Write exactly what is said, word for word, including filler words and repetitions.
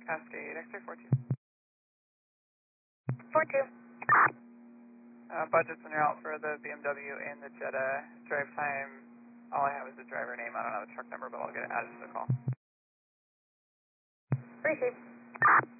Cascade, X-ray four two. four two. Uh, budgets when you're out for the B M W and the Jetta. Drive time, all I have is the driver name. I don't have the truck number, but I'll get it added to the call. Appreciate it.